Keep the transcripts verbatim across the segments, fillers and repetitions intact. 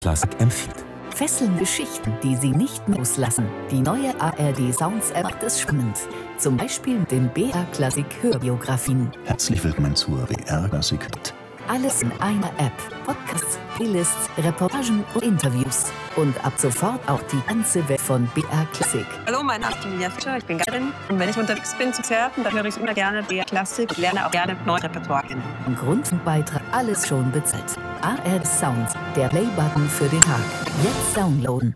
Klassik empfiehlt. Fesselnde Geschichten, die Sie nicht loslassen. Die neue A R D Sounds App macht es spannend. Zum Beispiel mit den B R Klassik Hörbiografien. Herzlich willkommen zur B R Klassik. Alles in einer App. Podcasts, Playlists, Reportagen und Interviews. Und ab sofort auch die ganze Welt von B R Klassik. Hallo, mein Name ist Julia Fischer, ich bin Geigerin. Und wenn ich unterwegs bin zu Konzerten, dann höre ich immer gerne B R Klassik und lerne auch gerne neues Repertoire kennen. Im Grundbeitrag alles schon bezahlt. A R D Sounds, der Playbutton für den Tag. Jetzt downloaden.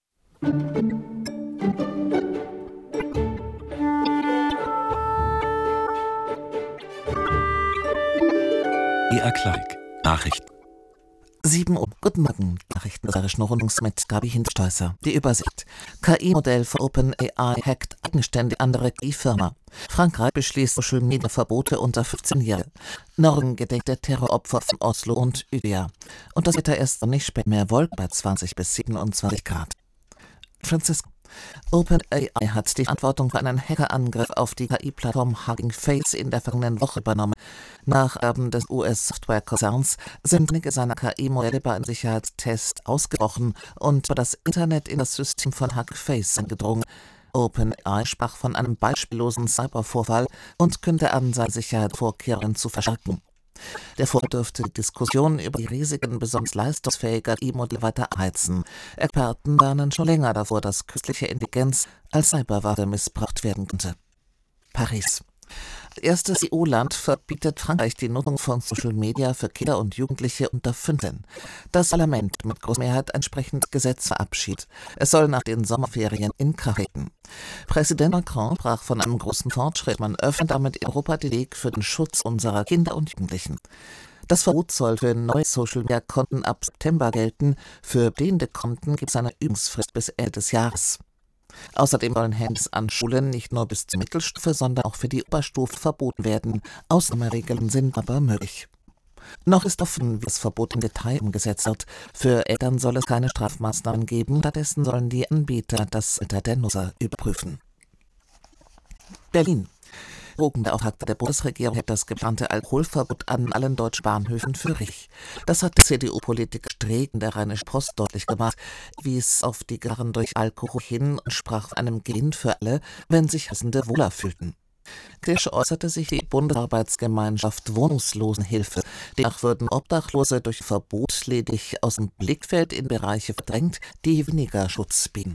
B R Klassik. Nachrichten. sieben Uhr. Guten Morgen. Nachrichten des Bayerischen Rundfunks mit Gabi Hintersteußer. Die Übersicht. K I-Modell für OpenAI hackt eigenständig andere K I-Firma. Frankreich beschließt Social-Media-Verbote unter fünfzehn-Jährige. Norwegen gedenkt der Terroropfer von Oslo und Utøya. Und das Wetter erst nicht spät mehr Wolken bei zwanzig bis siebenundzwanzig Grad. Francisco. OpenAI hat die Verantwortung für einen Hackerangriff auf die K I-Plattform Hugging Face in der vergangenen Woche übernommen. Nach Angaben des U S-Software-Konzerns sind einige seiner K I-Modelle bei einem Sicherheitstest ausgebrochen und über das Internet in das System von Hugging Face eingedrungen. OpenAI sprach von einem beispiellosen Cybervorfall und kündigte an, seine Sicherheitsvorkehrungen zu verstärken. Der Vorfall dürfte die Diskussion über die Risiken besonders leistungsfähiger K I-Modelle weiter anheizen. Experten warnen schon länger davor, dass künstliche Intelligenz als Cyberwaffe missbraucht werden könnte. Paris. Als erstes E U-Land verbietet Frankreich die Nutzung von Social Media für Kinder und Jugendliche unter fünfzehn. Das Parlament mit großer Mehrheit ein entsprechendes Gesetz verabschiedet. Es soll nach den Sommerferien in Kraft treten. Präsident Macron sprach von einem großen Fortschritt. Man öffnet damit in Europa den Weg für den Schutz unserer Kinder und Jugendlichen. Das Verbot soll für neue Social-Media-Konten ab September gelten. Für bestehende Konten gibt es eine Übungsfrist bis Ende des Jahres. Außerdem sollen Handys an Schulen nicht nur bis zur Mittelstufe, sondern auch für die Oberstufe verboten werden. Ausnahmeregeln sind aber möglich. Noch ist offen, wie das Verbot im Detail umgesetzt wird. Für Eltern soll es keine Strafmaßnahmen geben, stattdessen sollen die Anbieter das Alter der Nutzer überprüfen. Berlin. Drogenbeauftragter der Bundesregierung hat das geplante Alkoholverbot an allen deutschen Bahnhöfen für richtig. Das hat der C D U-Politiker Streeck in der Rheinischen Post deutlich gemacht, wies auf die Gefahren durch Alkohol hin und sprach von einem Gewinn für alle, wenn sich Reisende wohler fühlten. Kritisch äußerte sich die Bundesarbeitsgemeinschaft Wohnungslosenhilfe. Demnach würden Obdachlose durch Verbot lediglich aus dem Blickfeld in Bereiche verdrängt, die weniger Schutz bieten.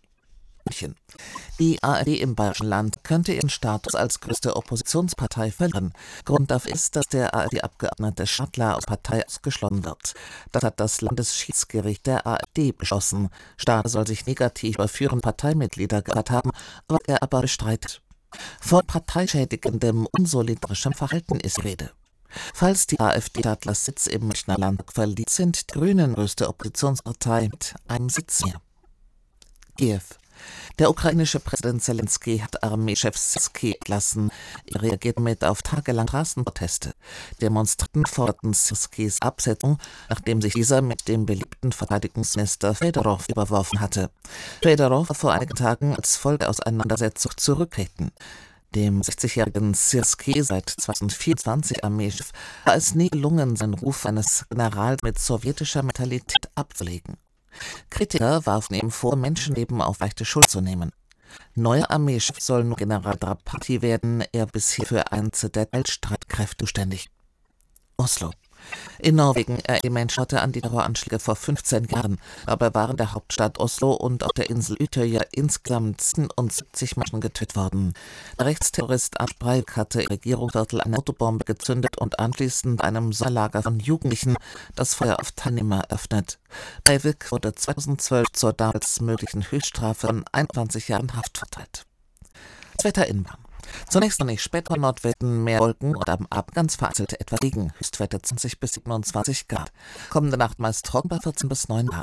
Die A R D im Bayerischen Land könnte ihren Status als größte Oppositionspartei verlieren. Grund dafür ist, dass der A R D-Abgeordnete Stadler aus der Partei ausgeschlossen wird. Das hat das Landesschiedsgericht der A R D beschlossen. Stadler soll sich negativ über führende Parteimitglieder geäußert haben, was er aber bestreitet. Von parteischädigendem, unsolidarischem Verhalten ist die Rede. Falls die AfD Stadlers Sitz im Münchner Landtag verliert, sind die Grünen größte Oppositionspartei mit einem Sitz mehr. Kiew. Der ukrainische Präsident Zelensky hat Armeechef Syrskij entlassen. Er reagiert mit auf tagelang Straßenproteste. Demonstranten forderten Syrskijs Absetzung, nachdem sich dieser mit dem beliebten Verteidigungsminister Fedorov überworfen hatte. Fedorov war vor einigen Tagen als Folge der Auseinandersetzung zurückgetreten. Dem sechzigjährigen Syrskij, seit zweitausendvierundzwanzig Armeechef, war es nie gelungen, seinen Ruf eines Generals mit sowjetischer Mentalität abzulegen. Kritiker warfen ihm vor, Menschenleben auf leichte Schuld zu nehmen. Neuer Armeechef soll nun General Drapati werden, er bisher für Einzel der Teilstreitkräfte zuständig. Oslo. In Norwegen erinnert die Menschen heute an die Terroranschläge vor fünfzehn Jahren. Dabei waren in der Hauptstadt Oslo und auf der Insel Utøya insgesamt siebenundsiebzig Menschen getötet worden. Der Rechtsterrorist Anders Breivik hatte im Regierungsviertel eine Autobombe gezündet und anschließend einem Sommerlager von Jugendlichen das Feuer auf Teilnehmer eröffnet. Breivik wurde zweitausendzwölf zur damals möglichen Höchststrafe von einundzwanzig Jahren Haft verurteilt. Das Wetter in Bahn. Zunächst noch nicht, später Nordwesten mehr Wolken und am Abend ganz vereinzelt etwa Regen. Höchstwerte zwanzig bis siebenundzwanzig Grad. Kommende Nacht meist trocken bei vierzehn bis neun Grad.